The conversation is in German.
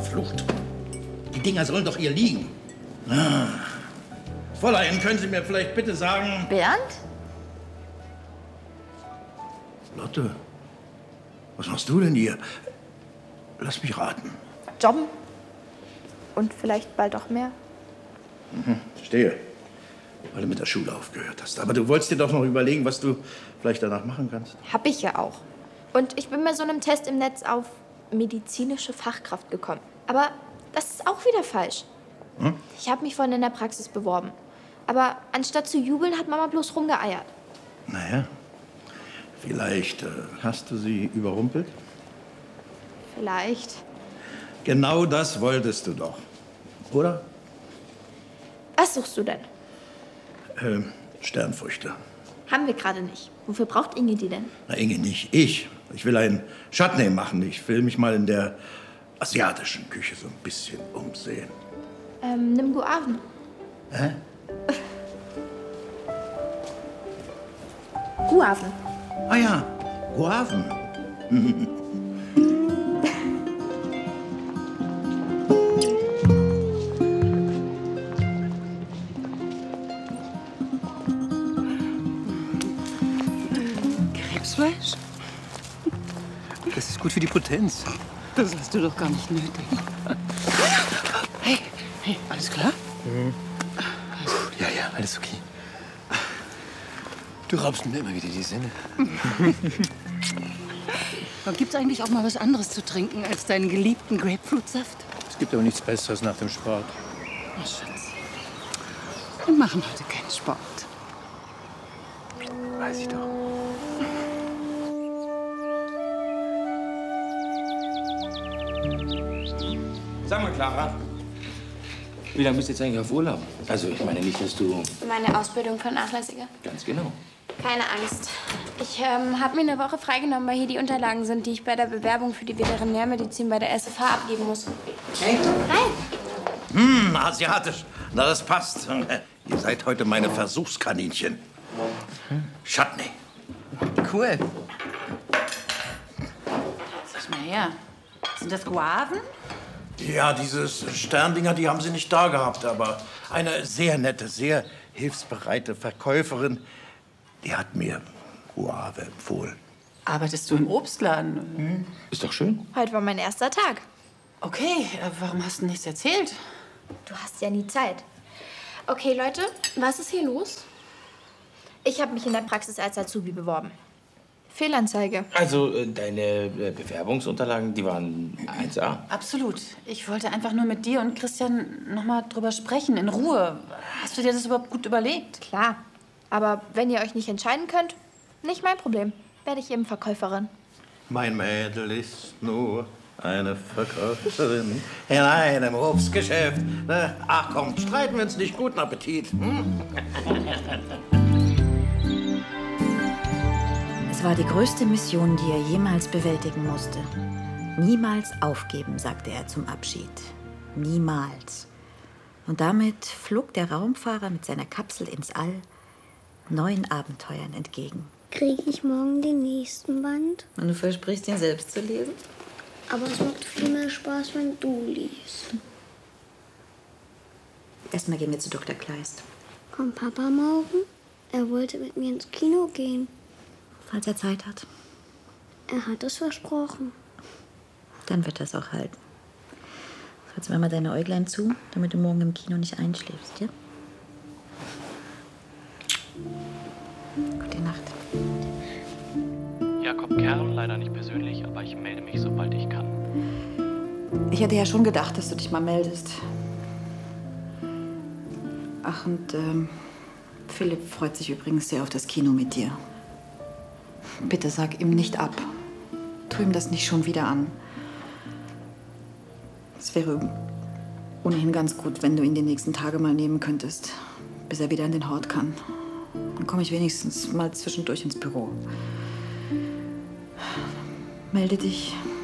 verflucht. Die Dinger sollen doch hier liegen. Ah. Fräulein, können Sie mir vielleicht bitte sagen... Bernd? Lotte, was machst du denn hier? Lass mich raten. Jobben. Und vielleicht bald auch mehr. Verstehe. Weil du mit der Schule aufgehört hast. Aber du wolltest dir doch noch überlegen, was du vielleicht danach machen kannst. Hab ich ja auch. Und ich bin bei so einem Test im Netz auf medizinische Fachkraft gekommen. Aber das ist auch wieder falsch. Ich habe mich vorhin in der Praxis beworben. Aber anstatt zu jubeln, hat Mama bloß rumgeeiert. Naja, vielleicht hast du sie überrumpelt? Vielleicht. Genau das wolltest du doch, oder? Was suchst du denn? Sternfrüchte. Haben wir gerade nicht. Wofür braucht Inge die denn? Na, Inge, nicht ich. Ich will einen Chutney machen. Ich will mich mal in der asiatischen Küche so ein bisschen umsehen. Nimm Guaven. Hä? Guaven. Ah ja, Guaven. Krebsfleisch? Das ist gut für die Potenz. Das hast du doch gar nicht nötig. Hey, alles klar? Alles gut. Ja, alles okay. Du raubst mir immer wieder die Sinne. Gibt's eigentlich auch mal was anderes zu trinken als deinen geliebten Grapefruitsaft? Es gibt aber nichts Besseres nach dem Sport. Oh, Schatz. Wir machen heute keinen Sport. Weiß ich doch. Sag mal, Clara, wie lange bist du jetzt eigentlich auf Urlaub? Also, ich meine nicht, dass du... Meine Ausbildung vernachlässige. Ganz genau. Keine Angst. Ich habe mir eine Woche freigenommen, weil hier die Unterlagen sind, die ich bei der Bewerbung für die Veterinärmedizin bei der SFH abgeben muss. Hey. Hi. Asiatisch. Na, das passt. Ihr seid heute meine Versuchskaninchen. Chutney. Cool. Sag mal her. Sind das Guaven? Ja, diese Sterndinger, die haben sie nicht da gehabt. Aber eine sehr nette, sehr hilfsbereite Verkäuferin, die hat mir Guave empfohlen. Arbeitest du im Obstladen? Ist doch schön. Heute war mein erster Tag. Okay, warum hast du nichts erzählt? Du hast ja nie Zeit. Okay, Leute, was ist hier los? Ich habe mich in der Praxis als Azubi beworben. Fehlanzeige. Also, deine Bewerbungsunterlagen, die waren 1A. Absolut. Ich wollte einfach nur mit dir und Christian noch mal drüber sprechen, in Ruhe. Hast du dir das überhaupt gut überlegt? Klar. Aber wenn ihr euch nicht entscheiden könnt, nicht mein Problem. Werde ich eben Verkäuferin. Mein Mädel ist nur eine Verkäuferin in einem Obstgeschäft. Ach komm, streiten wir uns nicht. Guten Appetit. Es war die größte Mission, die er jemals bewältigen musste. Niemals aufgeben, sagte er zum Abschied. Niemals. Und damit flog der Raumfahrer mit seiner Kapsel ins All neuen Abenteuern entgegen. Kriege ich morgen den nächsten Band? Und du versprichst, ihn selbst zu lesen? Aber es macht viel mehr Spaß, wenn du liest. Erstmal gehen wir zu Dr. Kleist. Kommt Papa morgen? Er wollte mit mir ins Kino gehen. Falls er Zeit hat. Er hat es versprochen. Dann wird er es auch halten. Fass mal deine Äuglein zu, damit du morgen im Kino nicht einschläfst, ja? Gute Nacht. Jakob Kerl, leider nicht persönlich, aber ich melde mich, sobald ich kann. Ich hätte ja schon gedacht, dass du dich mal meldest. Ach, und Philipp freut sich übrigens sehr auf das Kino mit dir. Bitte sag ihm nicht ab. Tu ihm das nicht schon wieder an. Es wäre ohnehin ganz gut, wenn du ihn die nächsten Tage mal nehmen könntest, bis er wieder in den Hort kann. Dann komme ich wenigstens mal zwischendurch ins Büro. Melde dich.